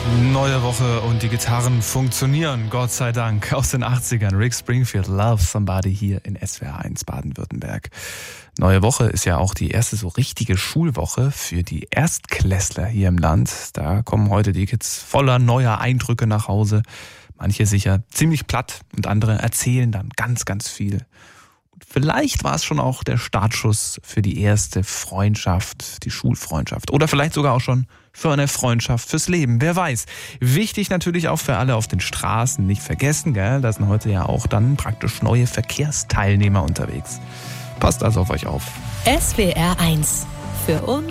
Neue Woche und die Gitarren funktionieren, Gott sei Dank. Aus den 80ern, Rick Springfield, Love Somebody hier in SWR 1 Baden-Württemberg. Neue Woche ist ja auch die erste so richtige Schulwoche für die Erstklässler hier im Land. Da kommen heute die Kids voller neuer Eindrücke nach Hause. Manche sicher ziemlich platt und andere erzählen dann ganz, ganz viel. Vielleicht war es schon auch der Startschuss für die erste Freundschaft, die Schulfreundschaft. Oder vielleicht sogar auch schon für eine Freundschaft fürs Leben, wer weiß. Wichtig natürlich auch für alle auf den Straßen, nicht vergessen, gell? Da sind heute ja auch dann praktisch neue Verkehrsteilnehmer unterwegs. Passt also auf euch auf. SWR 1 für uns.